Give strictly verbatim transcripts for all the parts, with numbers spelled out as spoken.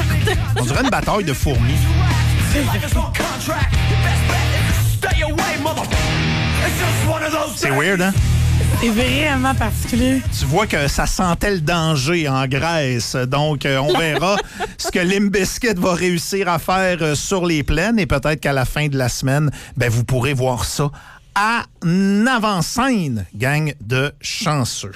On dirait une bataille de fourmis. C'est weird, hein? C'est vraiment particulier. Tu vois que ça sentait le danger en Grèce. Donc, euh, on verra ce que Limp Bizkit va réussir à faire euh, sur les plaines. Et peut-être qu'à la fin de la semaine, ben, vous pourrez voir ça à avant-scène, gang de chanceux.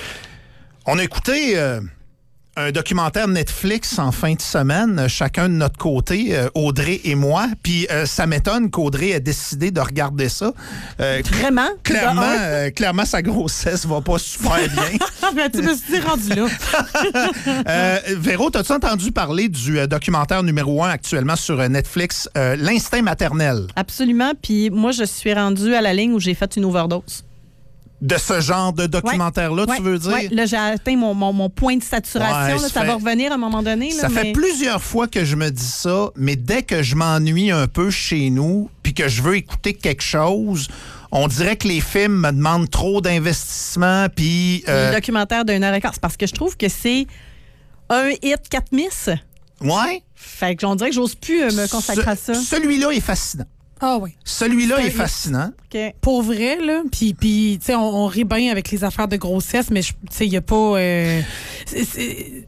On a écouté... Euh, un documentaire Netflix en fin de semaine, chacun de notre côté, euh, Audrey et moi. Puis euh, ça m'étonne qu'Audrey ait décidé de regarder ça. Euh, Vraiment? Clairement, euh, clairement, sa grossesse va pas super bien. Mais tu me suis rendu là. euh, Véro, t'as-tu entendu parler du euh, documentaire numéro un actuellement sur euh, Netflix, euh, L'instinct maternel? Absolument. Puis moi, je suis rendue à la ligne où j'ai fait une overdose. De ce genre de documentaire-là, ouais, tu veux dire? Oui, là, j'ai atteint mon, mon, mon point de saturation. Ouais, là, ça ça fait, va revenir à un moment donné. Là, ça mais... fait plusieurs fois que je me dis ça, mais dès que je m'ennuie un peu chez nous puis que je veux écouter quelque chose, on dirait que les films me demandent trop d'investissement. Puis euh... Le documentaire d'une heure et quart, c'est parce que je trouve que c'est un hit, quatre miss. Ouais. Fait que j'en dirait que j'ose plus me consacrer Ce, à ça. Celui-là est fascinant. Ah oui. Celui-là c'est est fascinant. Okay. Pour vrai, là, puis, puis tu sais, on, on rit bien avec les affaires de grossesse, mais tu sais, il n'y a pas... Euh, c'est, c'est...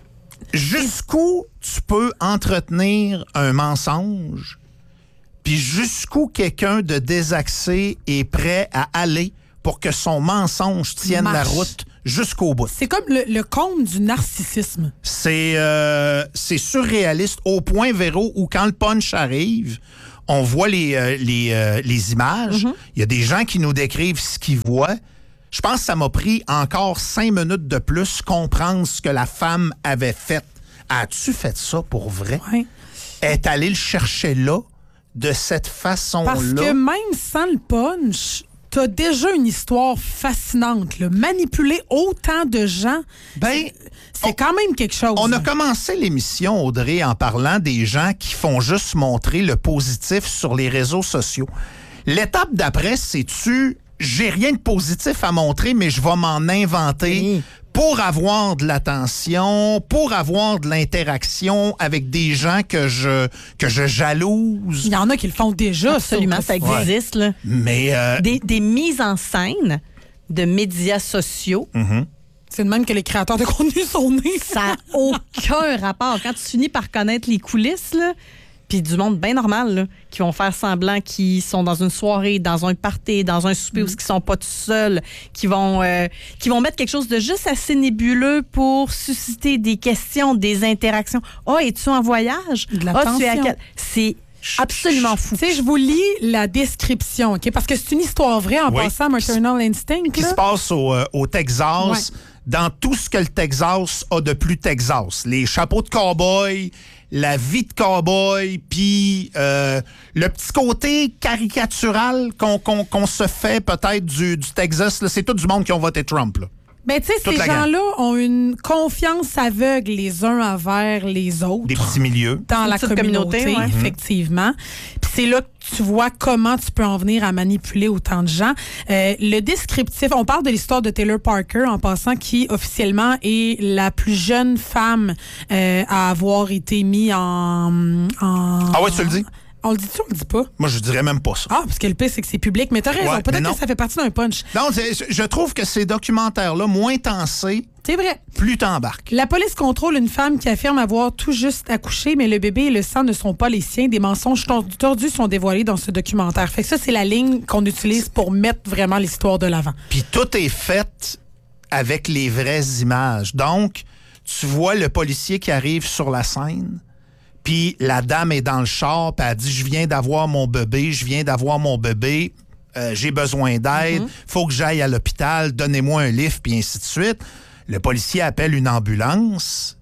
Jusqu'où tu peux entretenir un mensonge, puis jusqu'où quelqu'un de désaxé est prêt à aller pour que son mensonge tienne Marche. la route jusqu'au bout. C'est comme le, le comble du narcissisme. C'est, euh, c'est surréaliste au point, Véro, où quand le punch arrive... On voit les, euh, les, euh, les images. Il mm-hmm. y a des gens qui nous décrivent ce qu'ils voient. Je pense que ça m'a pris encore cinq minutes de plus comprendre ce que la femme avait fait. As-tu fait ça pour vrai? Oui. Est allée le chercher là, de cette façon-là? Parce que même sans le punch, t'as déjà une histoire fascinante. Là. Manipuler autant de gens, ben, c'est on, quand même quelque chose. On a commencé l'émission, Audrey, en parlant des gens qui font juste montrer le positif sur les réseaux sociaux. L'étape d'après, c'est-tu, j'ai rien de positif à montrer, mais je vais m'en inventer oui. pour avoir de l'attention, pour avoir de l'interaction avec des gens que je, que je jalouse. Il y en a qui le font déjà. Absolument, ça, ça existe. Ouais. Là. Mais euh... des, des mises en scène de médias sociaux. Mm-hmm. C'est de même que les créateurs de contenu sont nés. Ça n'a aucun rapport. Quand tu finis par connaître les coulisses, là, puis du monde bien normal, là, qui vont faire semblant qu'ils sont dans une soirée, dans un party, dans un souper, mmh. où ils sont pas tout seuls, qui vont, euh, qui vont mettre quelque chose de juste assez nébuleux pour susciter des questions, des interactions. Ah, oh, es-tu en voyage? De ah, l'attention. tu es à quel... C'est absolument fou. Tu sais, je vous lis la description, OK? Parce que c'est une histoire vraie en oui. passant à Maternal Instinct. Qui là. se passe au, euh, au Texas, ouais. dans tout ce que le Texas a de plus Texas. Les chapeaux de cow-boy, la vie de cow-boy, puis euh, le petit côté caricatural qu'on, qu'on, qu'on se fait peut-être du, du Texas. Là, c'est tout du monde qui ont voté Trump, là. Ben, tu sais, ces gens-là ont une confiance aveugle les uns envers les autres. Des petits milieux. Dans la communauté, communauté ouais. effectivement. Puis c'est là que tu vois comment tu peux en venir à manipuler autant de gens. Euh, le descriptif, on parle de l'histoire de Taylor Parker, en passant, qui officiellement est la plus jeune femme euh, à avoir été mise en, en... Ah ouais, tu le dis? On le dit-tu ou on le dit pas? Moi, je dirais même pas ça. Ah, parce que le pire, c'est que c'est public. Mais t'as raison. Ouais, peut-être que ça fait partie d'un punch. Non, je trouve que ces documentaires-là, moins tensés, c'est vrai. Plus t'embarques. La police contrôle une femme qui affirme avoir tout juste accouché, mais le bébé et le sang ne sont pas les siens. Des mensonges tordus sont dévoilés dans ce documentaire. Fait que ça, c'est la ligne qu'on utilise pour mettre vraiment l'histoire de l'avant. Puis tout est fait avec les vraies images. Donc, tu vois le policier qui arrive sur la scène, puis la dame est dans le char, puis elle dit « Je viens d'avoir mon bébé, je viens d'avoir mon bébé, euh, j'ai besoin d'aide, mm-hmm. faut que j'aille à l'hôpital, donnez-moi un lift, puis ainsi de suite. » Le policier appelle une ambulance,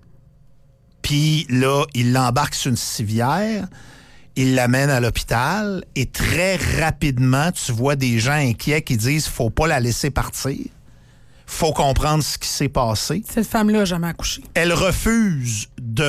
puis là, il l'embarque sur une civière, il l'amène à l'hôpital, et très rapidement, tu vois des gens inquiets qui disent « Faut pas la laisser partir. » Faut comprendre ce qui s'est passé. Cette femme-là n'a jamais accouché. Elle refuse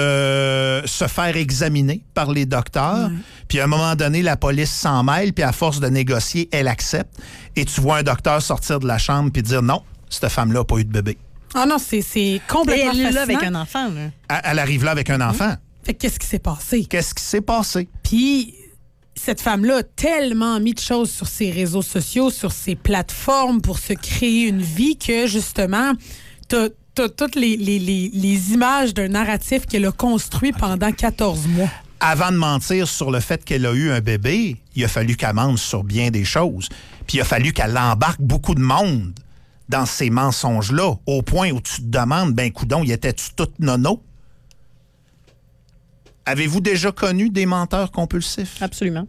de se faire examiner par les docteurs. Mmh. Puis à un moment donné, la police s'en mêle, puis à force de négocier, elle accepte. Et tu vois un docteur sortir de la chambre puis dire non, cette femme-là n'a pas eu de bébé. Ah non, c'est, c'est complètement fascinant. Elle est là avec un enfant. Là. Elle, elle arrive là avec un enfant. Fait que qu'est-ce qui s'est passé? Qu'est-ce qui s'est passé? Puis, cette femme-là a tellement mis de choses sur ses réseaux sociaux, sur ses plateformes pour se créer une vie que, justement, t'as, t'as toutes les, les, les, les images d'un narratif qu'elle a construit pendant quatorze mois. Avant de mentir sur le fait qu'elle a eu un bébé, il a fallu qu'elle mente sur bien des choses. Puis il a fallu qu'elle embarque beaucoup de monde dans ces mensonges-là, au point où tu te demandes, ben coudonc, y était-tu tout nono? Avez-vous déjà connu des menteurs compulsifs? Absolument.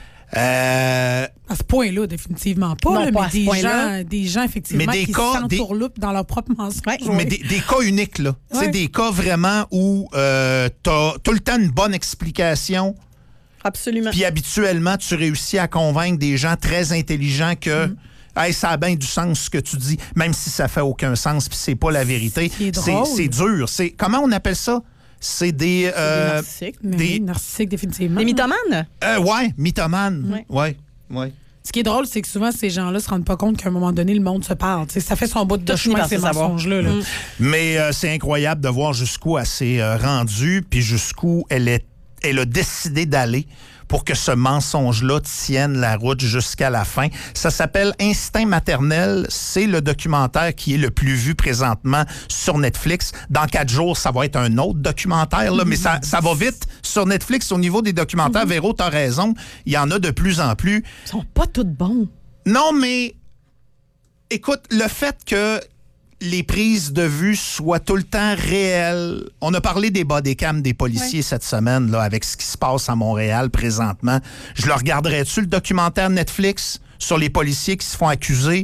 Euh, à ce point-là, définitivement pas. Non, là, pas mais à ce des, point-là. gens, des gens, effectivement, Mais des qui cas- s'entourloupent dans leur propre mensonge. Ouais. mais des, des cas uniques, là. Ouais. C'est des cas vraiment où euh, t'as tout le temps une bonne explication. Absolument. Puis habituellement, tu réussis à convaincre des gens très intelligents que Mm. hey, ça a bien du sens ce que tu dis, même si ça fait aucun sens puis c'est pas la vérité. Ce qui est C'est, drôle. c'est dur. C'est, comment on appelle ça? C'est des... euh, Des narcissiques. Mais des- oui, narcissique, définitivement. Les mythomanes? euh, ouais, mythomane. Ouais. Ouais, ouais. Ce qui est drôle, c'est que souvent, ces gens-là se rendent pas compte qu'à un moment donné, le monde se parle. T'sais, ça fait son bout de Tout finit chemin, par ces se savoir. mensonges-là. Là. Mm. Mais euh, c'est incroyable de voir jusqu'où elle s'est euh, rendue puis jusqu'où elle, est, elle a décidé d'aller pour que ce mensonge-là tienne la route jusqu'à la fin. Ça s'appelle Instinct maternel. C'est le documentaire qui est le plus vu présentement sur Netflix. Dans quatre jours, ça va être un autre documentaire, là, mais ça, ça va vite sur Netflix au niveau des documentaires. Véro, t'as raison. Il y en a de plus en plus. Ils sont pas tous bons. Non, mais écoute, le fait que les prises de vue soient tout le temps réelles. On a parlé des bodycams des policiers Ouais. cette semaine, là, avec ce qui se passe à Montréal présentement. Je le regarderais-tu, le documentaire Netflix sur les policiers qui se font accuser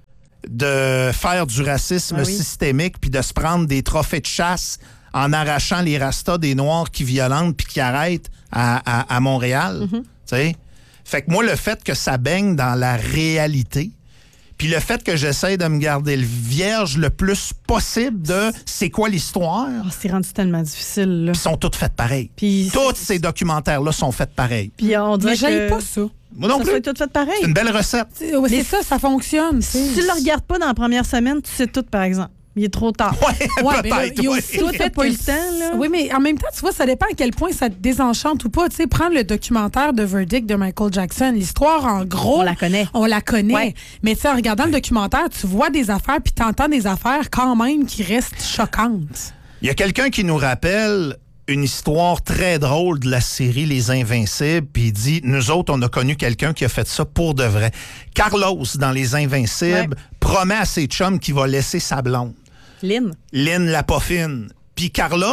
de faire du racisme Ah oui. systémique puis de se prendre des trophées de chasse en arrachant les rastas des Noirs qui violentent puis qui arrêtent à, à, à Montréal? Mm-hmm. Tu sais? Fait que moi, le fait que ça baigne dans la réalité, puis le fait que j'essaie de me garder le vierge le plus possible de c'est quoi l'histoire, Oh, c'est rendu tellement difficile. Là. puis sont toutes faites pareil. Puis, Tous ces documentaires-là sont faits pareil. puis on dirait Mais j'aime que pas ça. Moi non ça plus. soit tout fait pareil. C'est une belle recette. T'sais, ouais, Mais c'est ça, ça fonctionne. Si tu le regardes pas dans la première semaine, tu sais tout, par exemple. Il est trop tard. Ouais, Ouais, mais là, peut-être. il y a ouais. aussi Toi, le t'as fait pas que- eu le temps, là. Oui, mais en même temps, tu vois, ça dépend à quel point ça te désenchante ou pas. Tu sais, prendre le documentaire de Verdict de Michael Jackson, l'histoire, en gros... On la connaît. On la connaît. Ouais. Mais tu sais, en regardant le documentaire, tu vois des affaires puis t'entends des affaires quand même qui restent choquantes. Il y a quelqu'un qui nous rappelle une histoire très drôle de la série Les Invincibles, puis il dit, nous autres, on a connu quelqu'un qui a fait ça pour de vrai. Carlos, dans Les Invincibles, Ouais. promet à ses chums qu'il va laisser sa blonde. Lynn. Lynn la poffine. Puis Carlos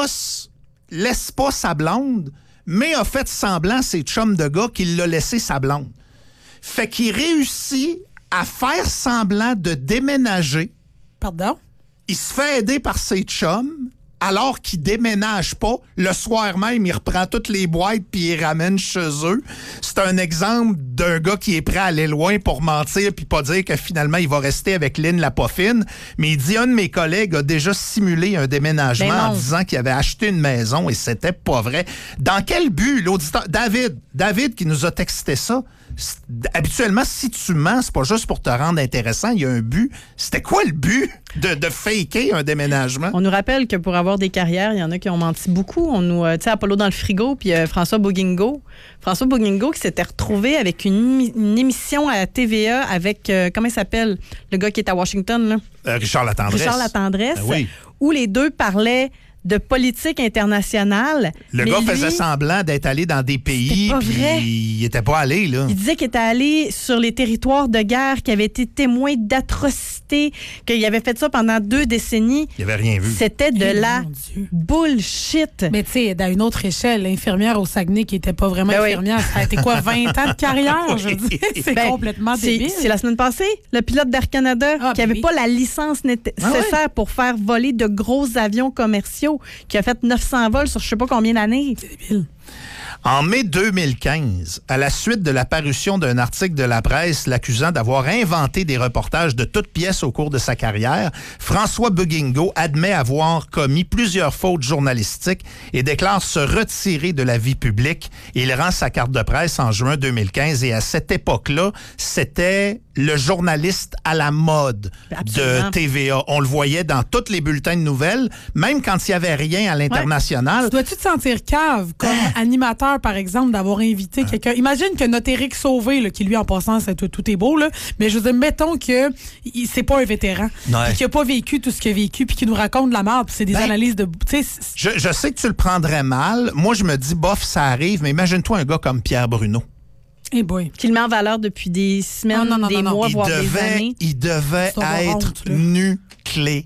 laisse pas sa blonde, mais a fait semblant à ses chums de gars qu'il l'a laissé sa blonde. Fait qu'il réussit à faire semblant de déménager. Pardon? Il se fait aider par ses chums, alors qu'il déménage pas. Le soir même, il reprend toutes les boîtes puis il les ramène chez eux. C'est un exemple d'un gars qui est prêt à aller loin pour mentir puis pas dire que finalement, il va rester avec Lynn la poffine. Mais il dit, un de mes collègues a déjà simulé un déménagement Ben non. en disant qu'il avait acheté une maison et c'était pas vrai. Dans quel but, l'auditeur... David, David qui nous a texté ça, c'est- habituellement, si tu mens, c'est pas juste pour te rendre intéressant, il y a un but. C'était quoi le but de, de faker un déménagement? On nous rappelle que pour avoir des carrières, il y en a qui ont menti beaucoup. On nous, euh, tu sais, Apollo dans le frigo, puis euh, François Bouguingo. François Bouguingo qui s'était retrouvé avec une, émi- une émission à la T V A avec, euh, comment il s'appelle, le gars qui est à Washington, là? Euh, Richard Latendresse. Richard Latendresse, Ben oui. où les deux parlaient de politique internationale. Le mais gars lui, faisait semblant d'être allé dans des pays, C'était pas puis vrai. il était pas allé, là. Il disait qu'il était allé sur les territoires de guerre, qu'il avait été témoin d'atrocités, qu'il avait fait ça pendant deux décennies. Il avait rien vu. C'était de Eh, la mon Dieu. bullshit. Mais tu sais, dans une autre échelle, l'infirmière au Saguenay qui était pas vraiment Ben oui. infirmière, ça a été quoi, vingt ans de carrière? Je veux dire, c'est Ben, complètement c'est- débile. C'est la semaine passée, le pilote d'Air Canada Ah, qui ben n'avait oui. pas la licence nécessaire Ah ouais. pour faire voler de gros avions commerciaux, qui a fait neuf cents vols sur je sais pas combien d'années. C'est débile. En mai deux mille quinze, à la suite de la parution d'un article de la presse l'accusant d'avoir inventé des reportages de toutes pièces au cours de sa carrière, François Bouguingot admet avoir commis plusieurs fautes journalistiques et déclare se retirer de la vie publique. Il rend sa carte de presse en juin deux mille quinze et à cette époque-là, c'était le journaliste à la mode Absolument. de T V A. On le voyait dans tous les bulletins de nouvelles, même quand il n'y avait rien à l'international. Ouais. Dois-tu te sentir cave comme animateur, par exemple, d'avoir invité ah. quelqu'un? Imagine que notre Éric Sauvé, là, qui lui, en passant, c'est, tout, tout est beau, là, mais je veux dire, mettons que il, c'est pas un vétéran, ouais. qui n'a pas vécu tout ce qu'il a vécu, puis qui nous raconte de la merde, puis c'est des ben, analyses de... Je, je sais que tu le prendrais mal. Moi, je me dis, bof, ça arrive, mais imagine-toi un gars comme Pierre Bruno. Eh boy. Qui le met en valeur depuis des semaines, oh, non, non, des non, mois, non. voire devait, des années. Il devait être honte, nucléaire.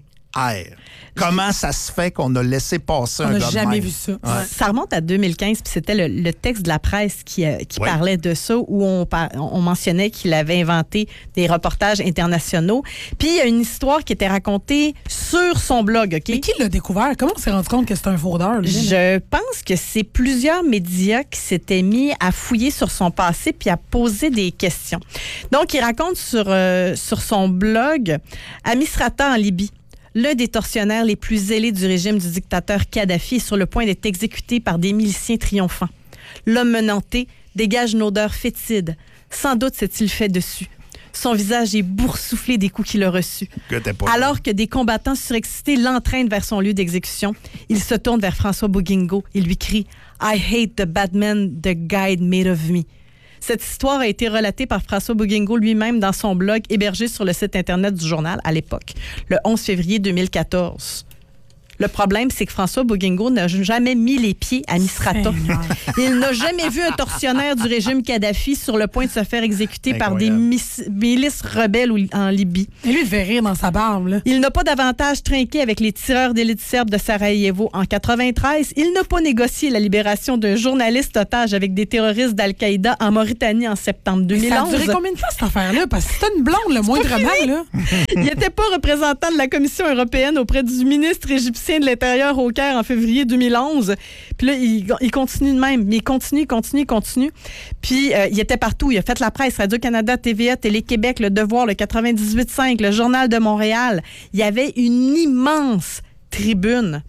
Comment ça se fait qu'on a laissé passer on un gars de même? On n'a jamais vu ça. Ouais. Ça remonte à deux mille quinze, puis c'était le, le texte de la presse qui, euh, qui oui. parlait de ça, où on, on mentionnait qu'il avait inventé des reportages internationaux. Puis il y a une histoire qui était racontée sur son blog, OK? Mais qui l'a découvert? Comment on s'est rendu compte que c'était un fraudeur? Lui, Je pense que c'est plusieurs médias qui s'étaient mis à fouiller sur son passé puis à poser des questions. Donc, il raconte sur, euh, sur son blog à Misrata, en Libye. L'un des tortionnaires les plus zélés du régime du dictateur Kadhafi est sur le point d'être exécuté par des miliciens triomphants. L'homme menotté dégage une odeur fétide. Sans doute s'est-il fait dessus. Son visage est boursouflé des coups qu'il a reçus. Alors que des combattants surexcités l'entraînent vers son lieu d'exécution, il se tourne vers François Bouguingot et lui crie « I hate the bad man the guide made of me ». Cette histoire a été relatée par François Bouguingot lui-même dans son blog hébergé sur le site Internet du journal à l'époque, le onze février deux mille quatorze. Le problème, c'est que François Bouguingot n'a jamais mis les pieds à Misrata. Il n'a jamais vu un tortionnaire du régime Kadhafi sur le point de se faire exécuter Incroyable. par des mis- milices rebelles en Libye. Et lui, il fait rire dans sa barbe. Là. Il n'a pas davantage trinqué avec les tireurs d'élite serbes de Sarajevo en quatre-vingt-treize. Il n'a pas négocié la libération d'un journaliste otage avec des terroristes d'Al-Qaïda en Mauritanie en septembre deux mille onze. Ça a duré combien de temps, cette affaire-là? Parce que c'était une blonde, le moindrement. Là. Il n'était pas représentant de la Commission européenne auprès du ministre égyptien de l'Intérieur au Caire en février deux mille onze. Puis là, il, il continue de même. Mais il continue, continue, continue. Puis euh, il était partout. Il a fait la presse, Radio-Canada, T V A, Télé-Québec, Le Devoir, le quatre-vingt-dix-huit cinq, le Journal de Montréal. Il y avait une immense tribune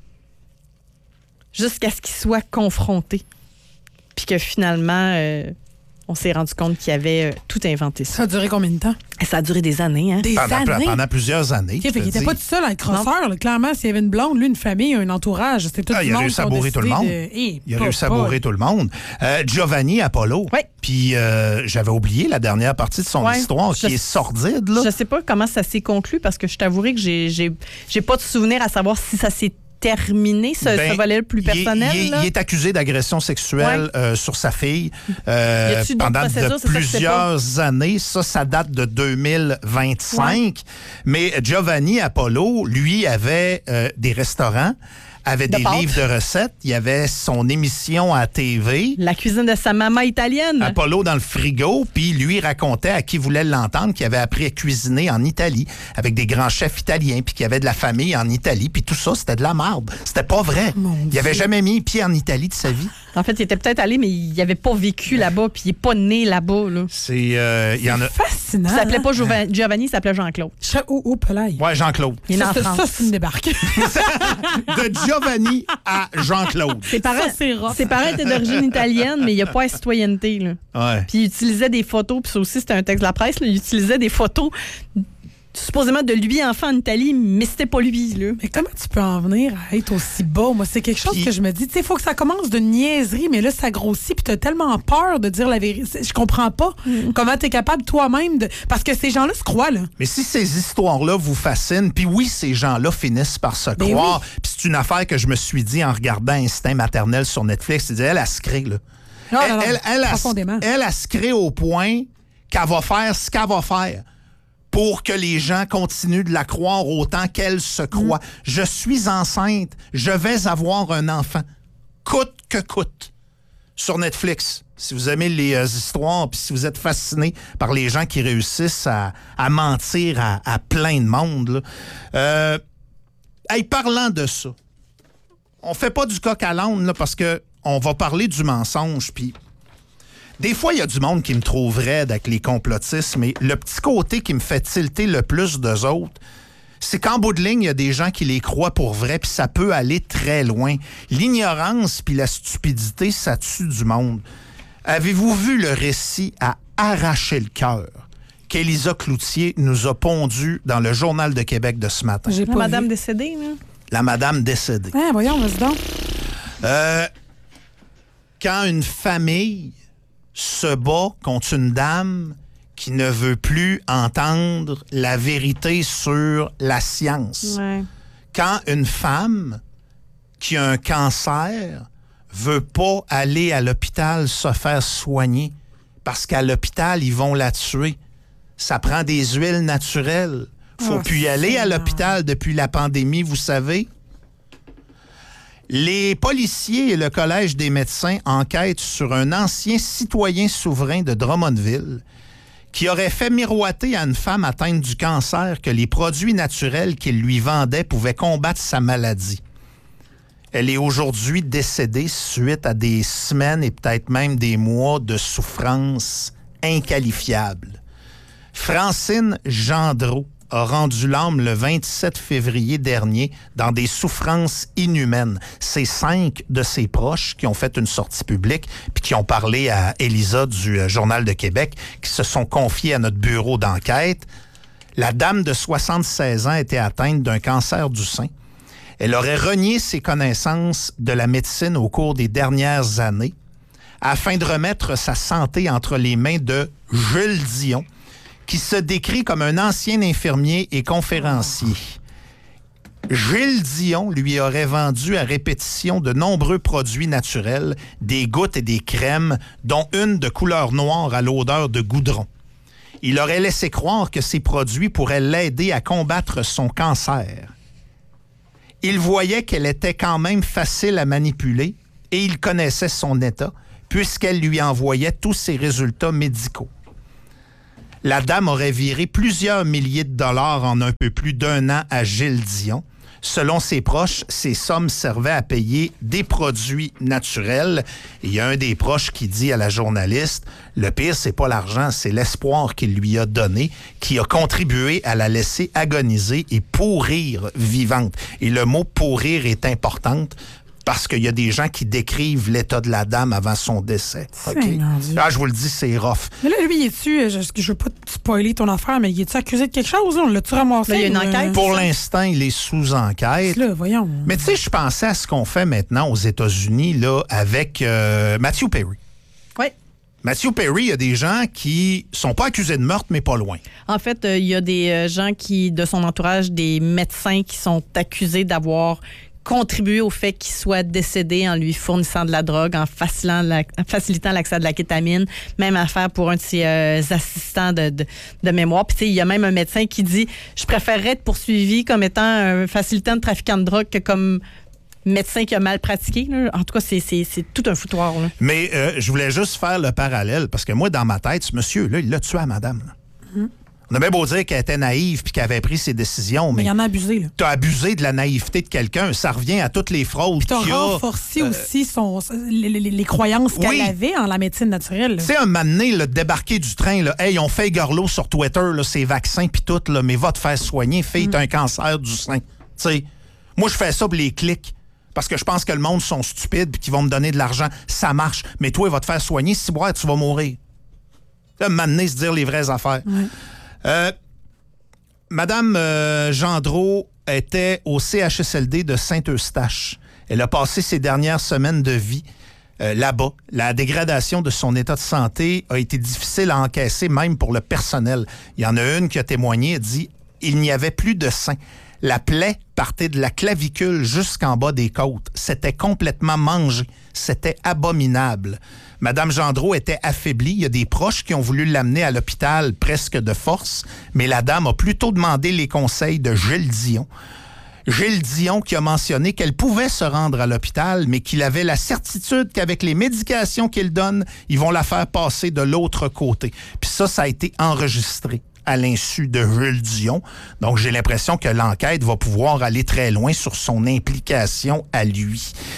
jusqu'à ce qu'il soit confronté. Puis que finalement... Euh, on s'est rendu compte qu'il avait euh, tout inventé ça. Ça a duré combien de temps? Ça a duré des années. Hein? Des pendant, années? Pendant plusieurs années. Okay, il n'était pas tout seul à être crosseur. Là. Clairement, s'il y avait une blonde, lui, une famille, un entourage, c'était tout ah, le il monde. A réussi à bourrer tout le monde. De... Hey, il a réussi à bourrer tout le monde. Euh, Giovanni Apollo. Oui. Puis euh, j'avais oublié la dernière partie de son ouais, histoire qui je, est sordide. Là. Je sais pas comment ça s'est conclu parce que je t'avouerai que j'ai, j'ai, j'ai pas de souvenir à savoir si ça s'est terminé, ce, ben, ce volet plus personnel. Il est, il est, il est accusé d'agression sexuelle ouais. euh, sur sa fille euh, pendant de plusieurs années. Ça, ça date de deux mille vingt-cinq. Ouais. Mais Giovanni Apollo, lui, avait euh, des restaurants, avait de des pâtes. livres de recettes, il y avait son émission à T V. La cuisine de sa maman italienne. Apollo dans le frigo, puis lui racontait à qui voulait l'entendre qu'il avait appris à cuisiner en Italie avec des grands chefs italiens, puis qu'il y avait de la famille en Italie, puis tout ça, c'était de la merde. C'était pas vrai. Mon il avait Dieu. jamais mis pied en Italie de sa vie. En fait, il était peut-être allé, mais il n'avait pas vécu là-bas, puis il n'est pas né là-bas. Là. C'est, euh, il y en a... fascinant. Il s'appelait pas Giovanni, Giovanni, il s'appelait Jean-Claude. Oh, oh, Pelay. Ouais, Jean-Claude. Il est ça, en France. Ça, c'est une débarque. De Giovanni à Jean-Claude. Ses parents, ça, c'est rough. Ses parents étaient d'origine italienne, mais il n'y a pas la citoyenneté. Là. Ouais. Puis il utilisait des photos, puis ça aussi, c'était un texte de la presse, là, il utilisait des photos supposément de lui enfant en Italie, mais c'était pas lui. Là. Mais comment tu peux en venir à être aussi bas? Moi, c'est quelque chose puis, que je me dis, tu sais, il faut que ça commence de niaiserie, mais là, ça grossit, puis t'as tellement peur de dire la vérité. Je comprends pas mm. comment t'es capable toi-même de... Parce que ces gens-là se croient, là. Mais si ces histoires-là vous fascinent, puis oui, ces gens-là finissent par se ben croire, oui. Puis c'est une affaire que je me suis dit en regardant Instinct maternel sur Netflix, c'est elle, elle se crée, là. Non, elle, non, non, elle, elle, profondément. Elle, elle, elle se crée au point qu'elle va faire ce qu'elle va faire pour que les gens continuent de la croire autant qu'elle se croit. Mmh. Je suis enceinte, je vais avoir un enfant, coûte que coûte. Sur Netflix, si vous aimez les euh, histoires, puis si vous êtes fasciné par les gens qui réussissent à, à mentir à, à plein de monde. Là. Euh, hey, parlant de ça, on fait pas du coq à l'âne là, parce que on va parler du mensonge, puis des fois, il y a du monde qui me trouve raide avec les complotistes, mais le petit côté qui me fait tilter le plus d'eux autres, c'est qu'en bout de ligne, il y a des gens qui les croient pour vrai, puis ça peut aller très loin. L'ignorance puis la stupidité, ça tue du monde. Avez-vous vu le récit à arracher le cœur qu'Élisa Cloutier nous a pondu dans le Journal de Québec de ce matin? J'ai pas La madame vu. décédée, là. La madame décédée. Ah, voyons, vas-y donc. Euh, quand une famille se bat contre une dame qui ne veut plus entendre la vérité sur la science. Ouais. Quand une femme qui a un cancer veut pas aller à l'hôpital se faire soigner parce qu'à l'hôpital, ils vont la tuer. Ça prend des huiles naturelles. Faut oh, plus y aller à l'hôpital depuis la pandémie, vous savez. Les policiers et le Collège des médecins enquêtent sur un ancien citoyen souverain de Drummondville qui aurait fait miroiter à une femme atteinte du cancer que les produits naturels qu'il lui vendait pouvaient combattre sa maladie. Elle est aujourd'hui décédée suite à des semaines et peut-être même des mois de souffrance inqualifiables. Francine Gendreau a rendu l'âme le vingt-sept février dernier dans des souffrances inhumaines. C'est cinq de ses proches qui ont fait une sortie publique puis qui ont parlé à Élisa du euh, Journal de Québec, qui se sont confiés à notre bureau d'enquête. La dame de soixante-seize ans était atteinte d'un cancer du sein. Elle aurait renié ses connaissances de la médecine au cours des dernières années afin de remettre sa santé entre les mains de Jules Dion, qui se décrit comme un ancien infirmier et conférencier. Gilles Dion lui aurait vendu à répétition de nombreux produits naturels, des gouttes et des crèmes, dont une de couleur noire à l'odeur de goudron. Il aurait laissé croire que ces produits pourraient l'aider à combattre son cancer. Il voyait qu'elle était quand même facile à manipuler et il connaissait son état, puisqu'elle lui envoyait tous ses résultats médicaux. La dame aurait viré plusieurs milliers de dollars en un peu plus d'un an à Gilles Dion. Selon ses proches, ces sommes servaient à payer des produits naturels. Et il y a un des proches qui dit à la journaliste, le pire, c'est pas l'argent, c'est l'espoir qu'il lui a donné, qui a contribué à la laisser agoniser et pourrir vivante. Et le mot pourrir est important, parce qu'il y a des gens qui décrivent l'état de la dame avant son décès. Okay? Ah, je vous le dis, c'est rough. Mais là, lui, es-tu, je, je veux pas te spoiler ton affaire, mais il est-tu accusé de quelque chose? On l'a-tu ramassé? Là, il y a une enquête. Pour l'instant, il est sous enquête. Là, voyons. Mais tu sais, je pensais à ce qu'on fait maintenant aux États-Unis là, avec euh, Matthew Perry. Oui. Matthew Perry, il y a des gens qui sont pas accusés de meurtre, mais pas loin. En fait, il euh, y a des euh, gens qui, de son entourage, des médecins qui sont accusés d'avoir contribuer au fait qu'il soit décédé en lui fournissant de la drogue, en facilitant, la, facilitant l'accès à de la kétamine, même affaire pour un de ses euh, assistants de, de, de mémoire. Puis, tu sais, il y a même un médecin qui dit « Je préférerais être poursuivi comme étant un facilitant de trafiquant de drogue que comme médecin qui a mal pratiqué. » là. En tout cas, c'est, c'est, c'est tout un foutoir. Là. Mais euh, je voulais juste faire le parallèle, parce que moi, dans ma tête, ce monsieur-là, il l'a tué à madame. Là. Mm-hmm. On a bien beau dire qu'elle était naïve puis qu'elle avait pris ses décisions, mais... Mais il y en a abusé, là. T'as abusé de la naïveté de quelqu'un. Ça revient à toutes les fraudes puis t'as qu'il y a. renforcé euh, aussi son, les, les, les croyances qu'elle oui. avait en la médecine naturelle. Tu sais, un moment donné, le débarquer du train, là, hey, on fait garlot sur Twitter, là, ces vaccins puis tout, là, mais va te faire soigner, fille, mm. t'as un cancer du sein. Tu sais, moi, je fais ça pour les clics. Parce que je pense que le monde sont stupides puis qu'ils vont me donner de l'argent. Ça marche. Mais toi, il va te faire soigner. Si boire, tu vas mourir. Là, un moment donné, se dire les vraies affaires. Ouais. Euh... Madame euh, Gendreau était au C H S L D de Saint-Eustache. Elle a passé ses dernières semaines de vie euh, là-bas. La dégradation de son état de santé a été difficile à encaisser, même pour le personnel. Il y en a une qui a témoigné, elle dit « Il n'y avait plus de sein. La plaie partait de la clavicule jusqu'en bas des côtes. C'était complètement mangé. C'était abominable. » Madame Gendreau était affaiblie. Il y a des proches qui ont voulu l'amener à l'hôpital presque de force, mais la dame a plutôt demandé les conseils de Gilles Dion. Gilles Dion qui a mentionné qu'elle pouvait se rendre à l'hôpital, mais qu'il avait la certitude qu'avec les médications qu'il donne, ils vont la faire passer de l'autre côté. Puis ça, ça a été enregistré à l'insu de Jules Dion. Donc, j'ai l'impression que l'enquête va pouvoir aller très loin sur son implication à lui.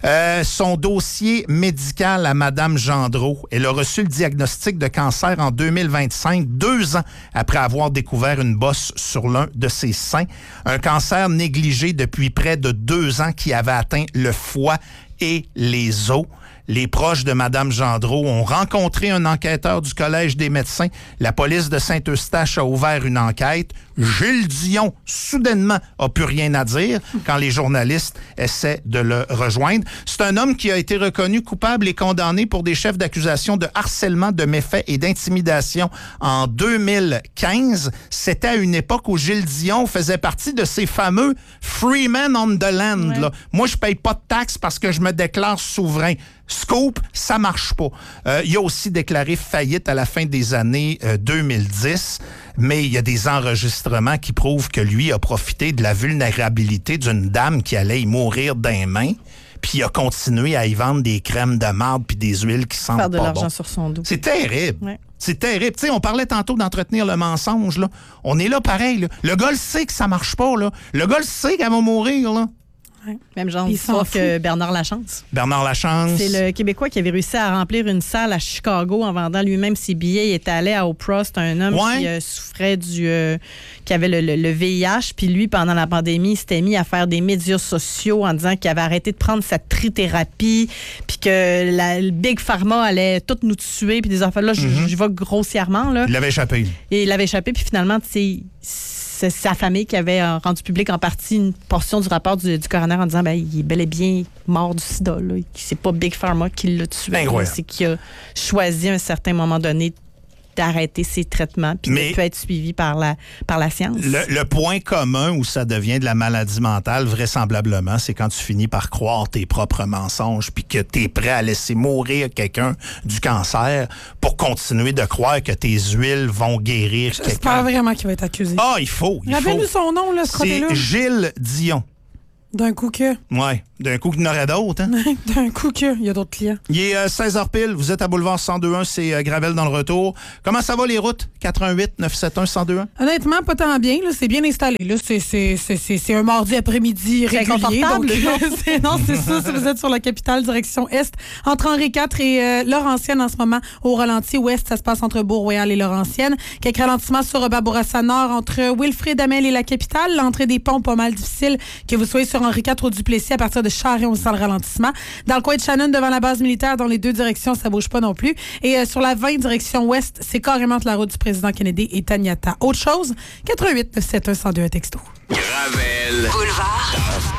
Euh, son dossier médical à Mme Gendreau. Elle a reçu le diagnostic de cancer en deux mille vingt-cinq, deux ans après avoir découvert une bosse sur l'un de ses seins. Un cancer négligé depuis près de deux ans qui avait atteint le foie et les os. Les proches de Mme Gendreau ont rencontré un enquêteur du Collège des médecins. La police de Saint-Eustache a ouvert une enquête. Gilles Dion, soudainement, a plus rien à dire quand les journalistes essaient de le rejoindre. C'est un homme qui a été reconnu coupable et condamné pour des chefs d'accusation de harcèlement, de méfaits et d'intimidation en deux mille quinze. C'était à une époque où Gilles Dion faisait partie de ces fameux free men on the land. Ouais. Là. Moi, je paye pas de taxes parce que je me déclare souverain. Scoop, ça marche pas. Euh, il a aussi déclaré faillite à la fin des années euh, deux mille dix, mais il y a des enregistrements qui prouvent que lui a profité de la vulnérabilité d'une dame qui allait y mourir d'un main, puis il a continué à y vendre des crèmes de marde puis des huiles qui sentent pas bon. Faire de l'argent sur son dos. C'est terrible. Ouais. C'est terrible. Tu sais, on parlait tantôt d'entretenir le mensonge, là. On est là pareil, là. Le gars le sait que ça marche pas, là. Le gars le sait qu'elle va mourir, là. Ouais. Même genre d'histoire que Bernard Lachance. Bernard Lachance. C'est le Québécois qui avait réussi à remplir une salle à Chicago en vendant lui-même ses billets. Il était allé à Oprah. C'est un homme ouais. qui euh, souffrait du... Euh, qui avait le, le, le V I H. Puis lui, pendant la pandémie, il s'était mis à faire des médias sociaux en disant qu'il avait arrêté de prendre sa trithérapie, puis que la, le Big Pharma allait tout nous tuer, puis des affaires là, mm-hmm. je vais grossièrement. Là. Il l'avait échappé. Et il l'avait échappé, puis finalement, tu sais... C'est sa famille qui avait rendu public en partie une portion du rapport du, du coroner en disant ben, il est bel et bien mort du sida. Là. C'est pas Big Pharma qui l'a tué. C'est qu'il a choisi à un certain moment donné d'arrêter ses traitements puis de peut être suivi par la, par la science. Le, le point commun où ça devient de la maladie mentale, vraisemblablement, c'est quand tu finis par croire tes propres mensonges puis que tu es prêt à laisser mourir quelqu'un du cancer pour continuer de croire que tes huiles vont guérir quelqu'un. J'espère vraiment qu'il va être accusé. Ah, il faut. Il Rappelle-nous son nom, là, ce C'est Gilles Dion. D'un coup que. Oui, d'un coup qu'il y en aurait d'autres. Hein? D'un coup que. Il y a d'autres clients. Il est euh, seize heures pile. Vous êtes à Boulevard cent deux un, c'est euh, Gravel dans le retour. Comment ça va les routes? quatre un huit neuf sept un un zéro deux un. Honnêtement, pas tant bien. Là, c'est bien installé. Là, c'est, c'est, c'est, c'est, c'est un mardi après-midi régulier. Donc, c'est, non, c'est ça. Si vous êtes sur la capitale, direction Est, entre Henri quatre et euh, Laurentienne en ce moment, au ralenti ouest, ça se passe entre Beau-Royal et Laurentienne. Quelques ralentissements sur Babourassa Nord entre Wilfrid Hamel et la capitale. L'entrée des ponts, pas mal difficile. Que vous soyez sur Henri quatre au Duplessis, à partir de Charest, on sent le ralentissement. Dans le coin de Shannon, devant la base militaire, dans les deux directions, ça bouge pas non plus. Et euh, sur la vingt, direction ouest, c'est carrément entre la route du président Kennedy et Taniata. Autre chose, quatre un huit neuf sept un un zéro deux un texto. Gravel. Boulevard.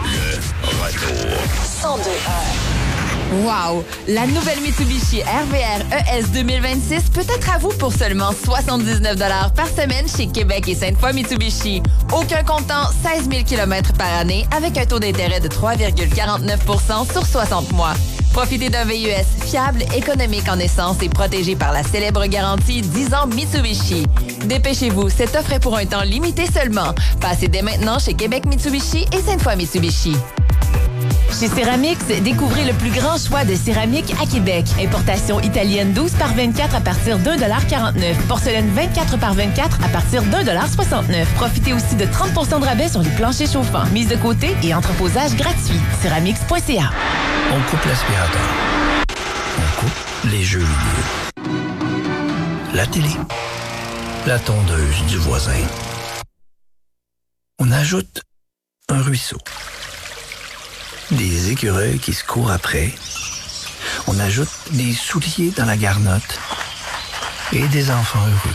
Le retour. cent deux un. Wow! La nouvelle Mitsubishi R V R E S deux mille vingt-six peut être à vous pour seulement soixante-dix-neuf dollars par semaine chez Québec et Sainte-Foy Mitsubishi. Aucun comptant, seize mille kilomètres par année avec un taux d'intérêt de trois virgule quarante-neuf pour cent sur soixante mois. Profitez d'un V U S fiable, économique en essence et protégé par la célèbre garantie dix ans Mitsubishi. Dépêchez-vous, cette offre est pour un temps limité seulement. Passez dès maintenant chez Québec Mitsubishi et Sainte-Foy Mitsubishi. Chez Céramix, découvrez le plus grand choix de céramique à Québec. Importation italienne douze par vingt-quatre à partir d'un dollar quarante-neuf. Porcelaine vingt-quatre par vingt-quatre à partir d'un dollar soixante-neuf. Profitez aussi de trente pour cent de rabais sur les planchers chauffants. Mise de côté et entreposage gratuit. Céramix point c a. On coupe l'aspirateur. On coupe les jeux vidéo. La télé. La tondeuse du voisin. On ajoute un ruisseau. Des écureuils qui se courent après. On ajoute des souliers dans la garnotte. Et des enfants heureux.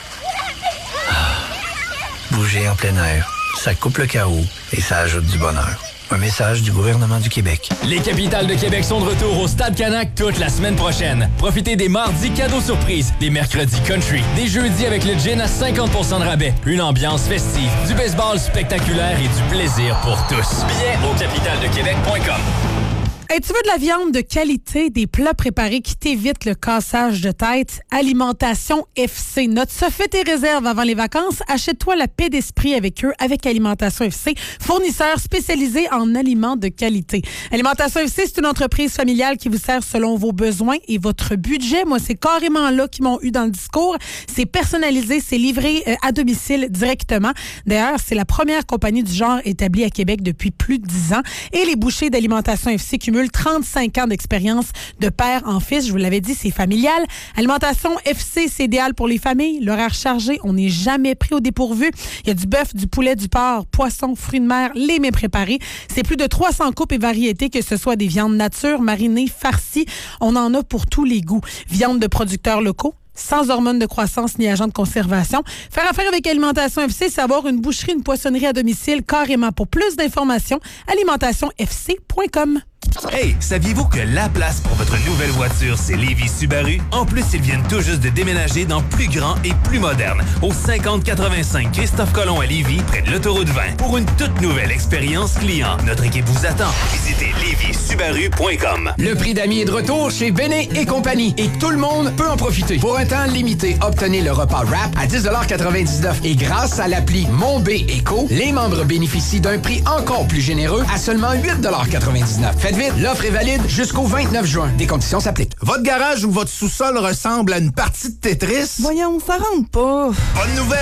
Ah. Bouger en plein air, ça coupe le chaos et ça ajoute du bonheur. Un message du gouvernement du Québec. Les capitales de Québec sont de retour au Stade Canac toute la semaine prochaine. Profitez des mardis cadeaux surprises, des mercredis country, des jeudis avec le gin à cinquante pour cent de rabais, une ambiance festive, du baseball spectaculaire et du plaisir pour tous. Billets au capitale de québec point com. Hey, tu veux de la viande de qualité, des plats préparés qui t'évitent le cassage de tête? Alimentation F C. Note ça, fais tes réserves avant les vacances. Achète-toi la paix d'esprit avec eux, avec Alimentation F C, fournisseur spécialisé en aliments de qualité. Alimentation F C, c'est une entreprise familiale qui vous sert selon vos besoins et votre budget. Moi, c'est carrément là qu'ils m'ont eu dans le discours. C'est personnalisé, c'est livré euh, à domicile directement. D'ailleurs, c'est la première compagnie du genre établie à Québec depuis plus de dix ans. Et les bouchées d'Alimentation F C cumulent cumule trente-cinq ans d'expérience de père en fils. Je vous l'avais dit, c'est familial. Alimentation F C, c'est idéal pour les familles. L'horaire chargé, on n'est jamais pris au dépourvu. Il y a du bœuf, du poulet, du porc, poisson, fruits de mer, les mets préparés. C'est plus de trois cents coupes et variétés, que ce soit des viandes nature, marinées, farcies. On en a pour tous les goûts. Viande de producteurs locaux, sans hormones de croissance ni agents de conservation. Faire affaire avec Alimentation F C, c'est avoir une boucherie, une poissonnerie à domicile, carrément. Pour plus d'informations, alimentation f c point com. Hey, saviez-vous que la place pour votre nouvelle voiture, c'est Lévis Subaru? En plus, ils viennent tout juste de déménager dans plus grand et plus moderne, au cinquante quatre-vingt-cinq Christophe Colomb à Lévis, près de l'autoroute vingt. Pour une toute nouvelle expérience client, notre équipe vous attend. Visitez lévis subaru point com. Le prix d'amis est de retour chez Béné et compagnie et tout le monde peut en profiter. Pour un temps limité, obtenez le repas wrap à dix quatre-vingt-dix-neuf et grâce à l'appli Mon B Eco, les membres bénéficient d'un prix encore plus généreux à seulement huit quatre-vingt-dix-neuf. Faites vite, l'offre est valide jusqu'au vingt-neuf juin. Des conditions s'appliquent. Votre garage ou votre sous-sol ressemble à une partie de Tetris? Voyons, ça rentre pas. Bonne nouvelle!